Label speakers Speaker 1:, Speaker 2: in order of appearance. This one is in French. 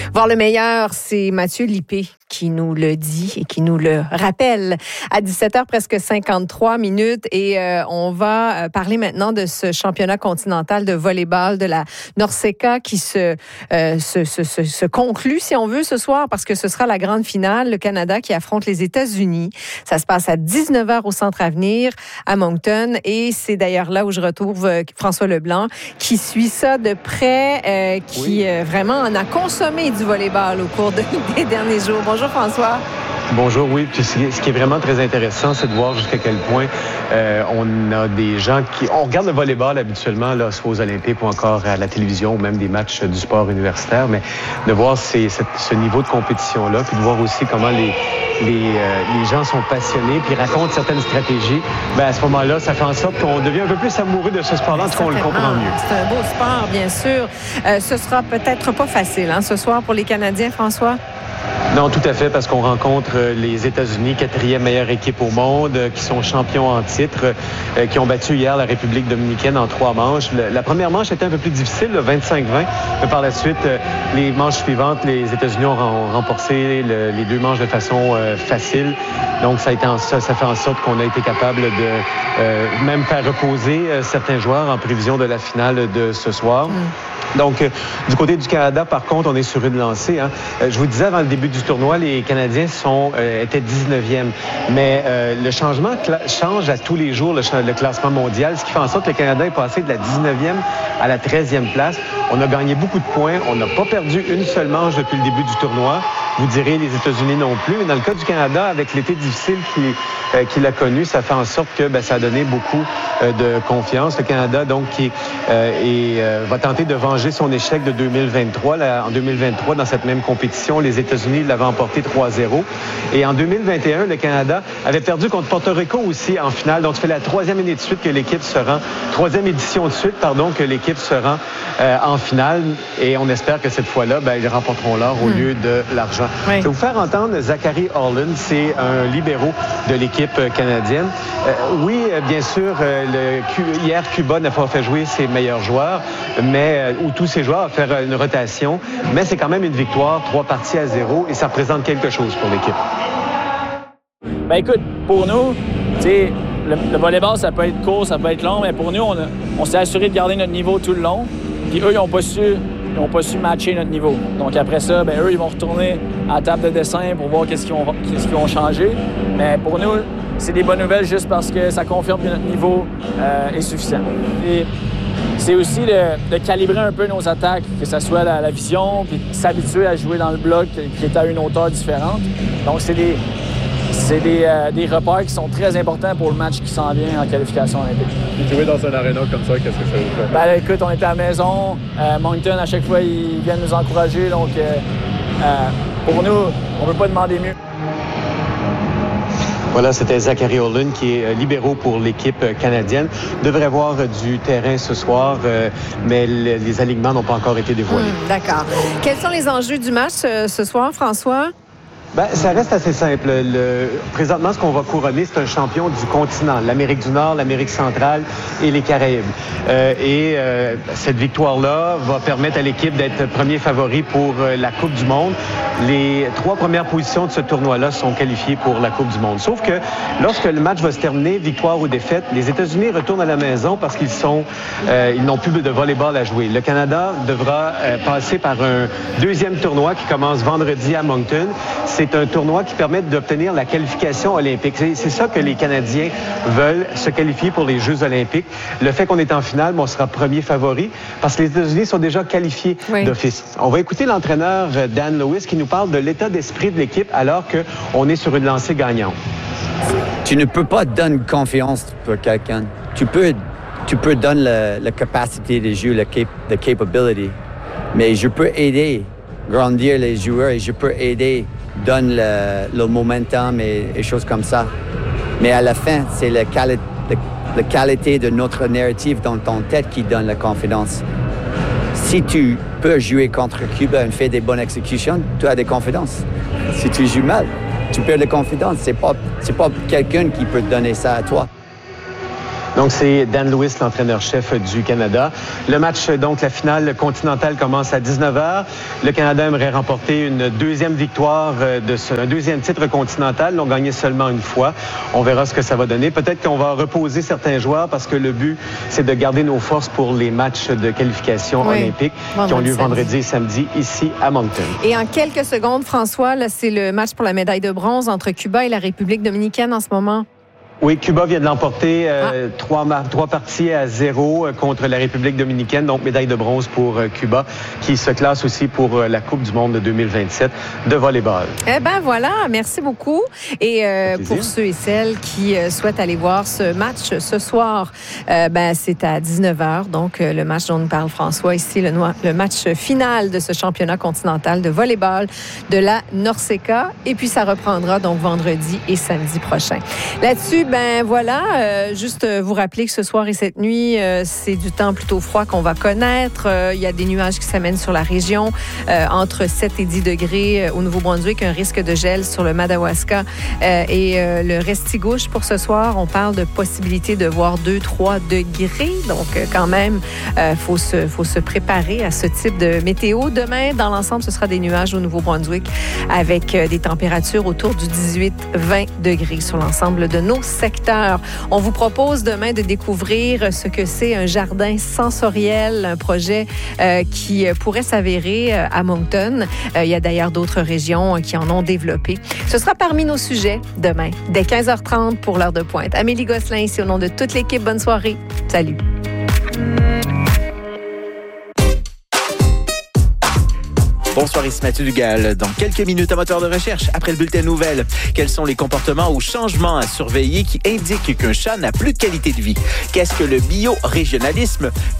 Speaker 1: Voir le meilleur, c'est Mathieu Lippé qui nous le dit et qui nous le rappelle à 17h, presque 53 minutes. Et on va parler maintenant de ce championnat continental de volley-ball de la NORCECA qui se conclut, si on veut, ce soir, parce que ce sera la grande finale, le Canada qui affronte les États-Unis. Ça se passe à 19h au Centre Avenir à Moncton. Et c'est d'ailleurs là où je retrouve François Leblanc, qui suit ça de près, qui vraiment en a consommé du volley-ball au cours des derniers jours. Bonjour François.
Speaker 2: Bonjour, oui. Puis ce qui est vraiment très intéressant, c'est de voir jusqu'à quel point on a des gens qui... On regarde le volleyball habituellement, là, soit aux Olympiques ou encore à la télévision, ou même des matchs du sport universitaire, mais de voir ce niveau de compétition-là, puis de voir aussi comment les gens sont passionnés, puis racontent certaines stratégies, à ce moment-là, ça fait en sorte qu'on devient un peu plus amoureux de ce sport-là, en tout cas, on le comprend mieux.
Speaker 1: C'est un beau sport, bien sûr. Ce sera peut-être pas facile, ce soir pour les Canadiens, François?
Speaker 2: Non, tout à fait, parce qu'on rencontre les États-Unis, 4e meilleure équipe au monde, qui sont champions en titre, qui ont battu hier la République dominicaine en 3 manches. La première manche était un peu plus difficile, 25-20, mais par la suite, les manches suivantes, les États-Unis ont remporté les 2 manches de façon facile. Donc, ça fait en sorte qu'on a été capable de même faire reposer certains joueurs en prévision de la finale de ce soir. Donc, du côté du Canada, par contre, on est sur une lancée. Je vous disais avant le début du tournoi, les Canadiens étaient 19e. Mais le changement change à tous les jours, le classement mondial, ce qui fait en sorte que le Canada est passé de la 19e à la 13e place. On a gagné beaucoup de points. On n'a pas perdu une seule manche depuis le début du tournoi. Vous direz les États-Unis non plus. Mais dans le cas du Canada, avec l'été difficile qu'il a connu, ça fait en sorte que ça a donné beaucoup de confiance. Le Canada, donc, qui va tenter de venger son échec de 2023. En 2023, dans cette même compétition, les États-Unis l'avaient emporté 3-0. Et en 2021, le Canada avait perdu contre Porto Rico aussi en finale. Donc, ça fait la 3e année de suite que l'équipe se rend, 3e édition de suite, que l'équipe se rend en finale. Et on espère que cette fois-là, ils remporteront l'or au lieu de l'argent. Oui. Je vais vous faire entendre Zachary Holland, c'est un libéro de l'équipe canadienne. Oui, bien sûr, hier, Cuba n'a pas fait jouer ses meilleurs joueurs, ou tous ses joueurs à faire une rotation, mais c'est quand même une victoire, 3-0, et ça représente quelque chose pour l'équipe.
Speaker 3: Écoute, pour nous, le volleyball, ça peut être court, ça peut être long, mais pour nous, on s'est assuré de garder notre niveau tout le long, puis eux, ils n'ont pas su matcher notre niveau. Donc après ça, eux, ils vont retourner à la table de dessin pour voir qu'est-ce qu'ils ont changé. Mais pour nous, c'est des bonnes nouvelles juste parce que ça confirme que notre niveau est suffisant. Et c'est aussi de calibrer un peu nos attaques, que ce soit la vision, puis s'habituer à jouer dans le bloc qui est à une hauteur différente. Donc c'est des repères qui sont très importants pour le match qui s'en vient en qualification olympique.
Speaker 4: Jouer dans un aréna comme ça, qu'est-ce que ça vous fait?
Speaker 3: Écoute, on était à la maison. Moncton, à chaque fois, ils viennent nous encourager. Donc, pour nous, on ne peut pas demander mieux.
Speaker 2: Voilà, c'était Zachary Holland qui est libéraux pour l'équipe canadienne. Devrait voir du terrain ce soir, mais les alignements n'ont pas encore été dévoilés.
Speaker 1: D'accord. Quels sont les enjeux du match ce soir, François?
Speaker 2: Ça reste assez simple. Présentement, ce qu'on va couronner, c'est un champion du continent, l'Amérique du Nord, l'Amérique centrale et les Caraïbes. Cette victoire-là va permettre à l'équipe d'être premier favori pour la Coupe du Monde. Les 3 premières positions de ce tournoi-là sont qualifiées pour la Coupe du Monde. Sauf que lorsque le match va se terminer, victoire ou défaite, les États-Unis retournent à la maison parce ils n'ont plus de volleyball à jouer. Le Canada devra passer par un 2e tournoi qui commence vendredi à Moncton. C'est un tournoi qui permet d'obtenir la qualification olympique. C'est ça que les Canadiens veulent, se qualifier pour les Jeux olympiques. Le fait qu'on est en finale, on sera premier favori parce que les États-Unis sont déjà qualifiés d'office. On va écouter l'entraîneur Dan Lewis qui nous parle de l'état d'esprit de l'équipe alors qu'on est sur une lancée gagnante.
Speaker 5: Tu ne peux pas donner confiance pour quelqu'un. Tu peux donner la capacité de jouer, la capability, mais je peux aider, grandir les joueurs et je peux aider donne le momentum et choses comme ça. Mais à la fin, c'est la qualité de notre narrative dans ton tête qui donne la confiance. Si tu peux jouer contre Cuba et faire des bonnes exécutions, tu as des confidences. Si tu joues mal, tu perds la confiance. C'est pas quelqu'un qui peut te donner ça à toi.
Speaker 2: Donc, c'est Dan Lewis, l'entraîneur-chef du Canada. Le match, donc, la finale continentale commence à 19h. Le Canada aimerait remporter une deuxième victoire un deuxième titre continental. Ils l'ont gagné seulement une fois. On verra ce que ça va donner. Peut-être qu'on va reposer certains joueurs parce que le but, c'est de garder nos forces pour les matchs de qualification olympique qui ont lieu vendredi et samedi ici à Moncton.
Speaker 1: Et en quelques secondes, François, là, c'est le match pour la médaille de bronze entre Cuba et la République dominicaine en ce moment.
Speaker 2: Oui, Cuba vient de l'emporter 3 parties à 0 contre la République dominicaine, donc médaille de bronze pour Cuba, qui se classe aussi pour la Coupe du monde de 2027 de volleyball.
Speaker 1: Eh bien voilà, merci beaucoup. Et pour ceux et celles qui souhaitent aller voir ce match ce soir, c'est à 19h, donc le match dont nous parle François ici, le match final de ce championnat continental de volleyball de la NORCECA. Et puis ça reprendra donc vendredi et samedi prochain. Là-dessus, juste vous rappeler que ce soir et cette nuit, c'est du temps plutôt froid qu'on va connaître. Il y a des nuages qui s'amènent sur la région, entre 7 et 10 degrés au Nouveau-Brunswick, un risque de gel sur le Madawaska et le Restigouche. Pour ce soir, on parle de possibilité de voir 2-3 degrés. Donc, quand même, faut se préparer à ce type de météo. Demain, dans l'ensemble, ce sera des nuages au Nouveau-Brunswick avec des températures autour du 18-20 degrés sur l'ensemble de nos secteur. On vous propose demain de découvrir ce que c'est un jardin sensoriel, un projet qui pourrait s'avérer à Moncton. Il y a d'ailleurs d'autres régions qui en ont développé. Ce sera parmi nos sujets demain, dès 15h30 pour l'heure de pointe. Amélie Gosselin ici au nom de toute l'équipe. Bonne soirée. Salut.
Speaker 6: Bonsoir, ici Mathieu Dugal. Dans quelques minutes, à moteur de recherche, après le bulletin nouvelle, quels sont les comportements ou changements à surveiller qui indiquent qu'un chat n'a plus de qualité de vie? Qu'est-ce que le bio-régionalisme?